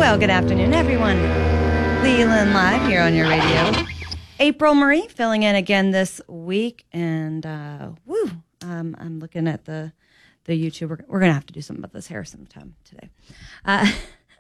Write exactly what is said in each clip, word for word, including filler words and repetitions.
Well, good afternoon, everyone. Leland Live here on your radio. April Marie filling in again this week, and uh, woo, um, I'm looking at the the YouTube. We're, we're going to have to do something about this hair sometime today. Uh,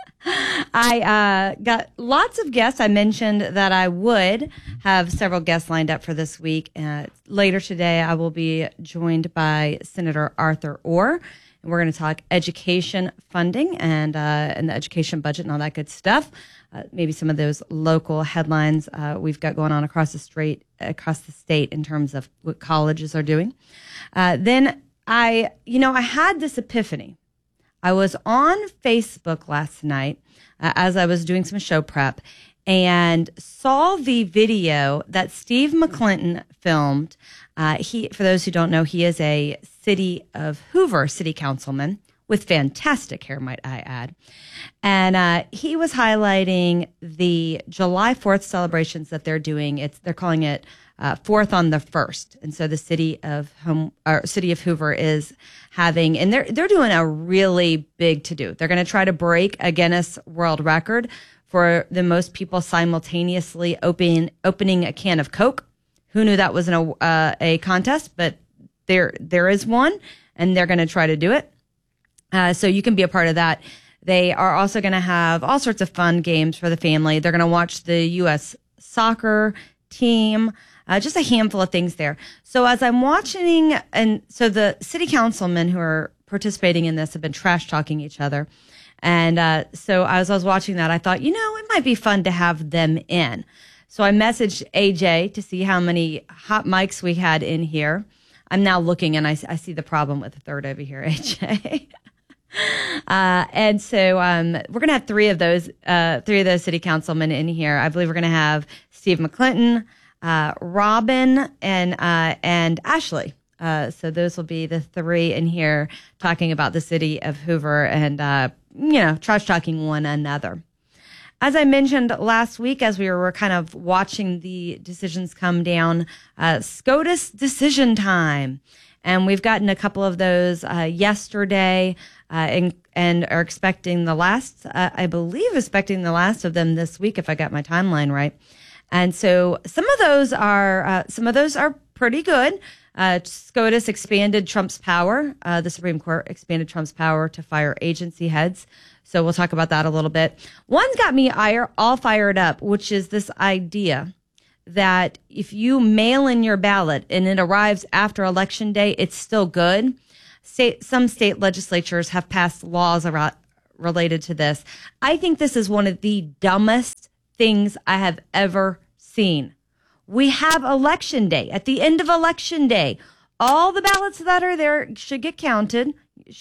I uh, got lots of guests. I mentioned that I would have several guests lined up for this week. Uh, later today, I will be joined by Senator Arthur Orr. And we're going to talk education funding and uh, and the education budget and all that good stuff. Uh, maybe some of those local headlines uh, we've got going on across the state, across the state in terms of what colleges are doing. Uh, then I, you know, I had this epiphany. I was on Facebook last night uh, as I was doing some show prep and saw the video that Steve McClinton filmed. Uh, he, for those who don't know, he is a City of Hoover city councilman with fantastic hair, might I add. And uh, he was highlighting the July fourth celebrations that they're doing. It's they're calling it uh, Fourth on the First, and so the city of home, or City of Hoover is having, and they're they're doing a really big to do. They're going to try to break a Guinness World Record for the most people simultaneously open, opening a can of Coke. Who knew that was an, uh, a contest? But there there is one, and they're going to try to do it. Uh, so you can be a part of that. They are also going to have all sorts of fun games for the family. They're going to watch the U S soccer team, uh, just a handful of things there. So as I'm watching, and so the city councilmen who are participating in this have been trash talking each other. And uh, so as I was watching that, I thought, you know, it might be fun to have them in. So I messaged A J to see how many hot mics we had in here. I'm now looking, and I, I see the problem with the third over here, A J. uh, and so um, we're going to have three of those, uh, three of those city councilmen in here. I believe we're going to have Steve McClinton, uh, Robin, and uh, and Ashley. Uh, so those will be the three in here talking about the city of Hoover and uh, you know, trash talking one another. As I mentioned last week, as we were kind of watching the decisions come down, uh, SCOTUS decision time. And we've gotten a couple of those uh, yesterday uh, and, and are expecting the last, uh, I believe, expecting the last of them this week, if I got my timeline right. And so some of those are, uh, some of those are pretty good. Uh, SCOTUS expanded Trump's power. Uh, the Supreme Court expanded Trump's power to fire agency heads. So we'll talk about that a little bit. One's got me all fired up, which is this idea that if you mail in your ballot and it arrives after Election Day, it's still good. State, some state legislatures have passed laws around, related to this. I think this is one of the dumbest things I have ever seen. We have Election Day. At the end of Election Day, all the ballots that are there should get counted.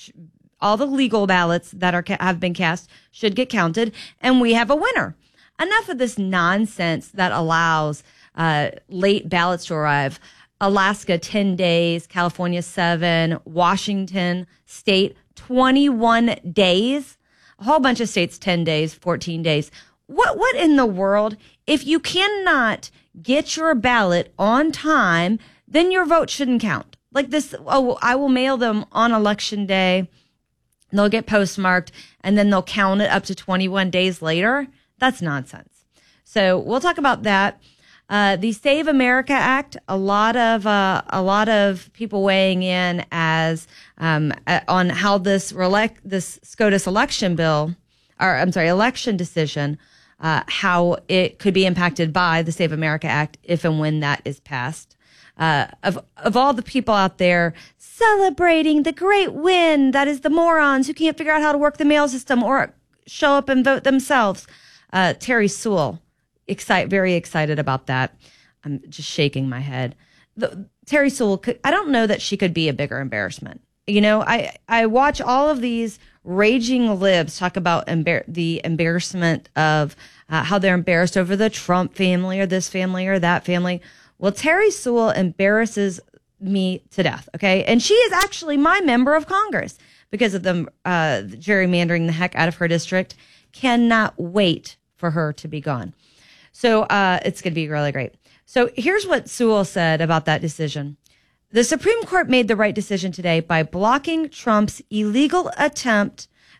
All the legal ballots that are have been cast should get counted, and we have a winner. Enough of this nonsense that allows uh, late ballots to arrive. Alaska, ten days, California, seven, Washington State, twenty-one days. A whole bunch of states, ten days, fourteen days. What, what in the world? If you cannot get your ballot on time, then your vote shouldn't count. Like this, oh, I will mail them on Election Day. They'll get postmarked, and then they'll count it up to twenty-one days later. That's nonsense. So we'll talk about that. Uh, the Save America Act, a lot of uh, a lot of people weighing in as um, on how this relec- this SCOTUS election bill, or I'm sorry, election decision, uh, how it could be impacted by the Save America Act if and when that is passed. Uh, of of all the people out there celebrating the great win, that is the morons who can't figure out how to work the mail system or show up and vote themselves. Uh, Terry Sewell, excite, very excited about that. I'm just shaking my head. The, Terry Sewell, could, I don't know that she could be a bigger embarrassment. You know, I, I watch all of these raging libs talk about embar- the embarrassment of uh, how they're embarrassed over the Trump family or this family or that family. Well, Terry Sewell embarrasses me to death, okay? And she is actually my member of Congress because of them uh, gerrymandering the heck out of her district. Cannot wait for her to be gone. So uh, it's going to be really great. So here's what Sewell said about that decision. The Supreme Court made the right decision today by blocking Trump's illegal attempt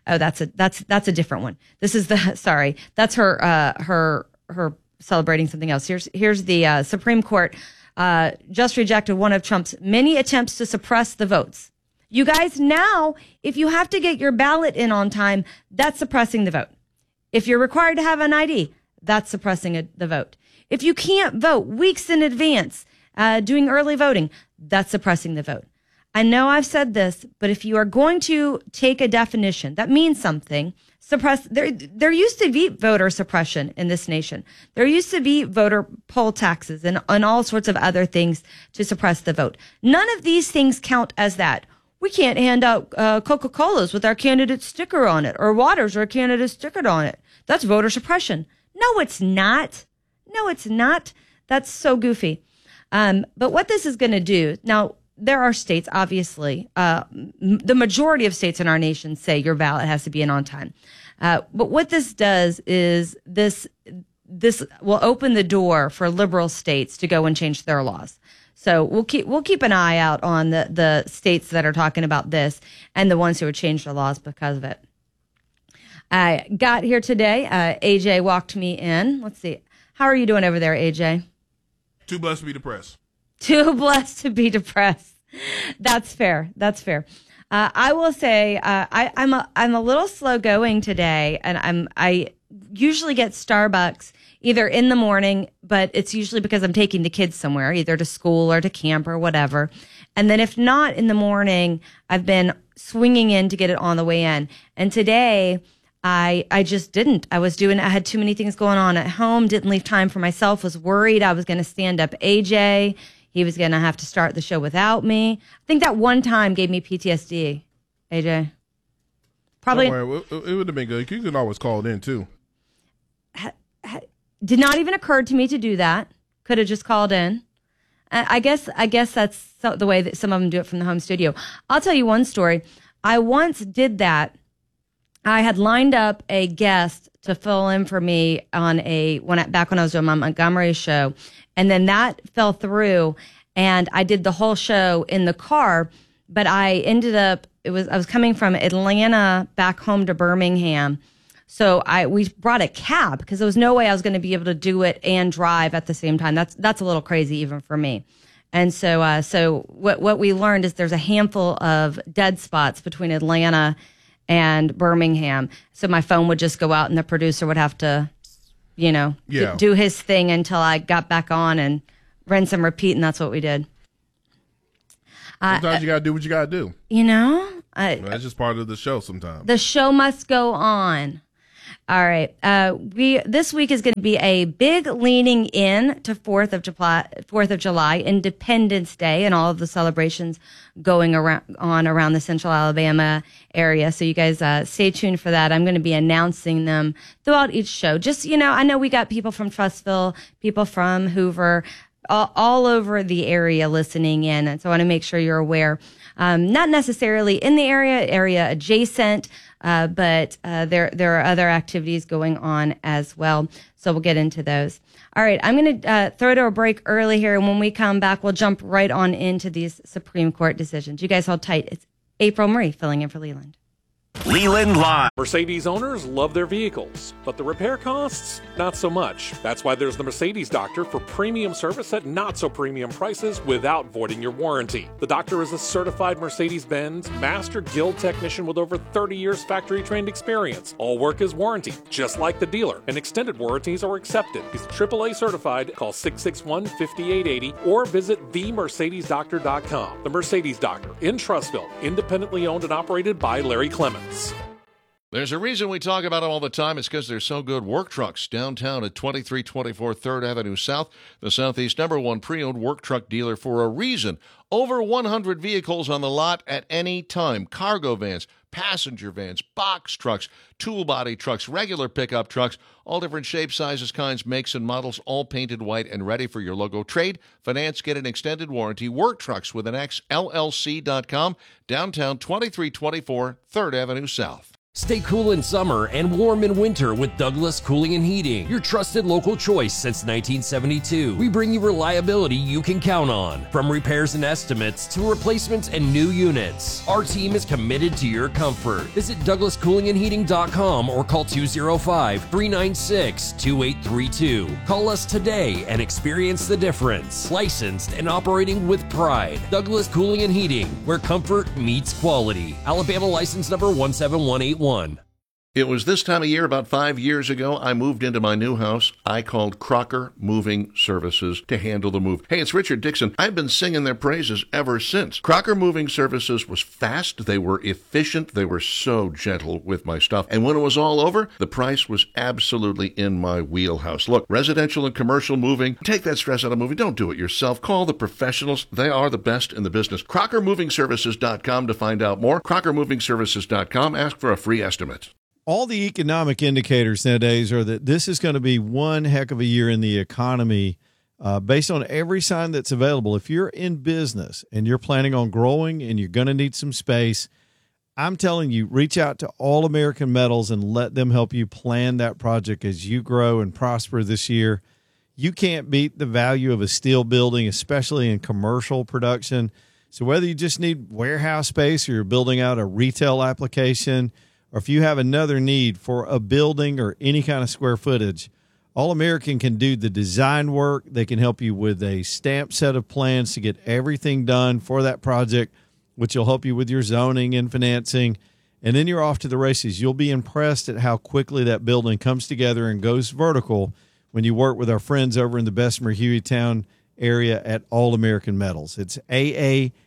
Oh, that's a that's that's a different one. This is the sorry. That's her uh, her her celebrating something else. Here's here's the uh, Supreme Court uh, just rejected one of Trump's many attempts to suppress the votes. You guys, now if you have to get your ballot in on time, that's suppressing the vote. If you're required to have an I D, that's suppressing a, the vote. If you can't vote weeks in advance, uh, doing early voting, that's suppressing the vote. I know I've said this, but if you are going to take a definition that means something, suppress, there, there used to be voter suppression in this nation. There used to be voter poll taxes and, and all sorts of other things to suppress the vote. None of these things count as that. We can't hand out uh, Coca-Colas with our candidate sticker on it, or waters or a candidate sticker on it. That's voter suppression. No, it's not. No, it's not. That's so goofy. Um, but what this is going to do now, there are states, obviously, uh, m- the majority of states in our nation say your ballot has to be in on time. Uh, but what this does is this this will open the door for liberal states to go and change their laws. So we'll keep we'll keep an eye out on the, the states that are talking about this and the ones who have changed their laws because of it. I got here today. Uh, A J walked me in. Let's see. How are you doing over there, A J? Too blessed to be depressed. Too blessed to be depressed. That's fair. That's fair. Uh, I will say uh, I, I'm a, I'm a little slow going today, and I'm I usually get Starbucks either in the morning, but it's usually because I'm taking the kids somewhere, either to school or to camp or whatever. And then if not in the morning, I've been swinging in to get it on the way in. And today, I I just didn't. I was doing, I had too many things going on at home, didn't leave time for myself, was worried I was going to stand up A J. He was going to have to start the show without me. I think that one time gave me P T S D, A J. Probably. Don't worry. It, it would have been good. You could always call it in, too. Ha, ha, did not even occur to me to do that. Could have just called in. I guess I guess that's so, the way that some of them do it from the home studio. I'll tell you one story. I once did that. I had lined up a guest to fill in for me on a when I, back when I was doing my Montgomery show, and then that fell through, and I did the whole show in the car. But I ended up it was I was coming from Atlanta back home to Birmingham, so I we brought a cab because there was no way I was going to be able to do it and drive at the same time. That's that's a little crazy even for me. And so uh, so what what we learned is there's a handful of dead spots between Atlanta and Birmingham. So my phone would just go out and the producer would have to, you know, yeah. d- do his thing until I got back on and rinse and repeat. And that's what we did. Sometimes uh, you got to do what you got to do. You know, I, well, that's just part of the show sometimes. The show must go on. All right. Uh, we this week is going to be a big leaning in to Fourth of July, Fourth of July, Independence Day, and all of the celebrations going around on around the Central Alabama area. So you guys uh, stay tuned for that. I'm going to be announcing them throughout each show. Just you know, I know we got people from Trussville, people from Hoover, all, all over the area listening in, and so I want to make sure you're aware. Um, not necessarily in the area, area adjacent. Uh, but uh, there there are other activities going on as well. So we'll get into those. All right, I'm going to uh, throw to a break early here. And when we come back, we'll jump right on into these Supreme Court decisions. You guys hold tight. It's April Marie filling in for Leland. Leland Live. Mercedes owners love their vehicles, but the repair costs, not so much. That's why there's the Mercedes Doctor for premium service at not so premium prices without voiding your warranty. The doctor is a certified Mercedes-Benz Master Guild technician with over thirty years factory trained experience. All work is warranty, just like the dealer, and extended warranties are accepted. He's triple A certified. Call six six one, five eight eight zero or visit the mercedes doctor dot com. The Mercedes Doctor in Trussville, independently owned and operated by Larry Clemens. There's a reason we talk about them all the time. It's because they're so good. Work Trucks downtown at twenty-three twenty-four third Avenue South, the Southeast number one pre-owned work truck dealer for a reason. Over one hundred vehicles on the lot at any time. Cargo vans, passenger vans, box trucks, tool body trucks, regular pickup trucks, all different shapes, sizes, kinds, makes, and models, all painted white and ready for your logo. Trade, finance, get an extended warranty. Work Trucks with an X, L L C dot com, downtown twenty-three twenty-four third Avenue South. Stay cool in summer and warm in winter with Douglas Cooling and Heating, your trusted local choice since nineteen seventy-two. We bring you reliability you can count on, from repairs and estimates to replacements and new units. Our team is committed to your comfort. Visit douglas cooling and heating dot com or call two oh five, three nine six, two eight three two. Call us today and experience the difference. Licensed and operating with pride. Douglas Cooling and Heating, where comfort meets quality. Alabama license number one seven one eight one. It was this time of year, about five years ago, I moved into my new house. I called Crocker Moving Services to handle the move. Hey, it's Richard Dixon. I've been singing their praises ever since. Crocker Moving Services was fast. They were efficient. They were so gentle with my stuff. And when it was all over, the price was absolutely in my wheelhouse. Look, residential and commercial moving, take that stress out of moving. Don't do it yourself. Call the professionals. They are the best in the business. crocker moving services dot com to find out more. crocker moving services dot com. Ask for a free estimate. All the economic indicators nowadays are that this is going to be one heck of a year in the economy uh, based on every sign that's available. If you're in business and you're planning on growing and you're going to need some space, I'm telling you, reach out to All American Metals and let them help you plan that project as you grow and prosper this year. You can't beat the value of a steel building, especially in commercial production. So whether you just need warehouse space or you're building out a retail application, or if you have another need for a building or any kind of square footage, All American can do the design work. They can help you with a stamped set of plans to get everything done for that project, which will help you with your zoning and financing. And then you're off to the races. You'll be impressed at how quickly that building comes together and goes vertical when you work with our friends over in the Bessemer Hueytown area at All American Metals. It's A A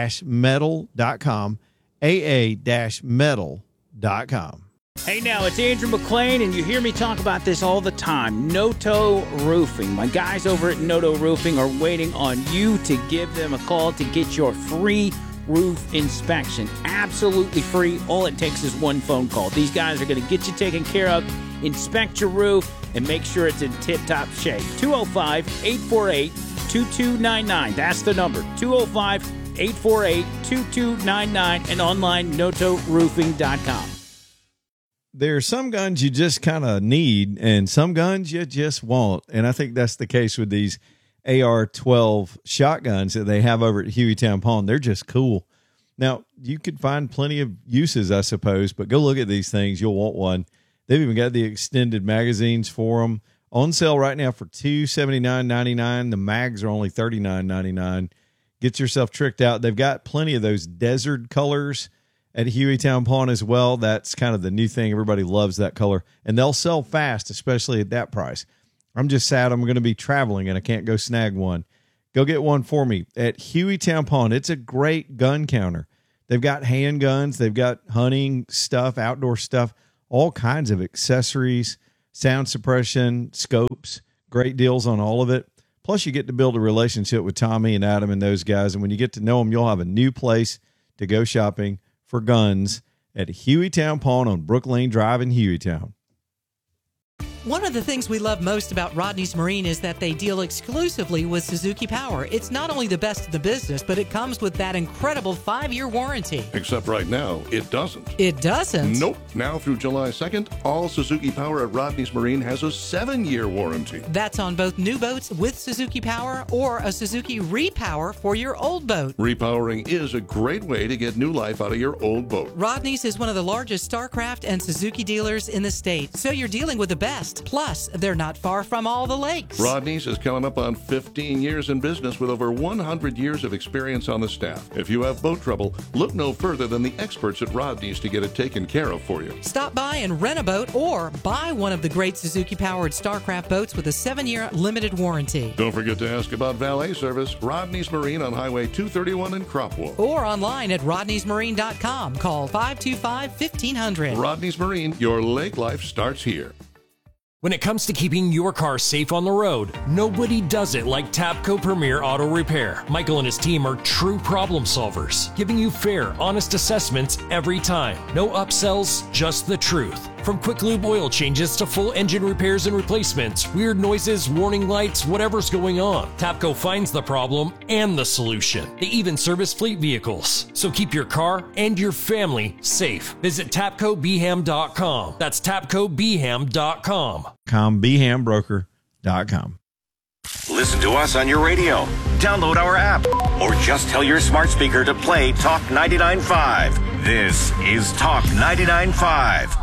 metal dot com, A A metal dot com. Hey now, it's Andrew McLean, and you hear me talk about this all the time. Noto Roofing. My guys over at Noto Roofing are waiting on you to give them a call to get your free roof inspection. Absolutely free. All it takes is one phone call. These guys are going to get you taken care of, inspect your roof, and make sure it's in tip-top shape. two oh five, eight four eight, two two nine nine. That's the number. two oh five, eight four eight, two two nine nine and online noto roofing dot com. There are some guns you just kind of need and some guns you just want. And I think that's the case with these A R twelve shotguns that they have over at Hueytown Pawn. They're just cool. Now, you could find plenty of uses, I suppose, but go look at these things. You'll want one. They've even got the extended magazines for them on sale right now for two hundred seventy-nine ninety-nine. The mags are only thirty-nine ninety-nine. Get yourself tricked out. They've got plenty of those desert colors at Hueytown Pawn as well. That's kind of the new thing. Everybody loves that color. And they'll sell fast, especially at that price. I'm just sad I'm going to be traveling and I can't go snag one. Go get one for me at Hueytown Pawn. It's a great gun counter. They've got handguns. They've got hunting stuff, outdoor stuff, all kinds of accessories, sound suppression, scopes, great deals on all of it. Plus, you get to build a relationship with Tommy and Adam and those guys. And when you get to know them, you'll have a new place to go shopping for guns at Hueytown Pawn on Brook Lane Drive in Hueytown. One of the things we love most about Rodney's Marine is that they deal exclusively with Suzuki Power. It's not only the best in the business, but it comes with that incredible five-year warranty. Except right now, it doesn't. It doesn't? Nope. Now through July second, all Suzuki Power at Rodney's Marine has a seven-year warranty. That's on both new boats with Suzuki Power or a Suzuki Repower for your old boat. Repowering is a great way to get new life out of your old boat. Rodney's is one of the largest StarCraft and Suzuki dealers in the state, so you're dealing with the best. Plus, they're not far from all the lakes. Rodney's is coming up on fifteen years in business with over one hundred years of experience on the staff. If you have boat trouble, look no further than the experts at Rodney's to get it taken care of for you. Stop by and rent a boat or buy one of the great Suzuki-powered StarCraft boats with a seven-year limited warranty. Don't forget to ask about valet service. Rodney's Marine on Highway two thirty-one in Cropwell. Or online at rodneys marine dot com. Call five two five, fifteen hundred. Rodney's Marine, your lake life starts here. When it comes to keeping your car safe on the road, nobody does it like Tapco Premier Auto Repair. Michael and his team are true problem solvers, giving you fair, honest assessments every time. No upsells, just the truth. From quick lube oil changes to full engine repairs and replacements, weird noises, warning lights, whatever's going on, Tapco finds the problem and the solution. They even service fleet vehicles. So keep your car and your family safe. Visit tapco b ham dot com. That's tapco b ham dot com. com b ham broker dot com. Listen to us on your radio. Download our app. Or just tell your smart speaker to play Talk ninety-nine point five. This is Talk ninety-nine point five.